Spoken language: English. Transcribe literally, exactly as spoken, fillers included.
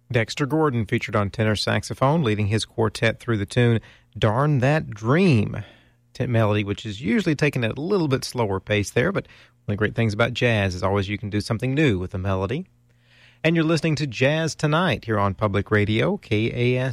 Dexter Gordon featured on tenor saxophone, leading his quartet through the tune Darn That Dream melody, which is usually taken at a little bit slower pace there, but one of the great things about jazz is always you can do something new with a melody. And you're listening to Jazz Tonight here on Public Radio, K A S